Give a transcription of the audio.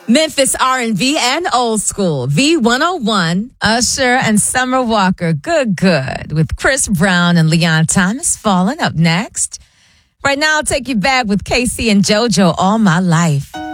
Memphis R&B and old school. V101, Usher and Summer Walker. Good. With Chris Brown and Leon Thomas falling up next. Right now, I'll take you back with Casey and JoJo All My Life.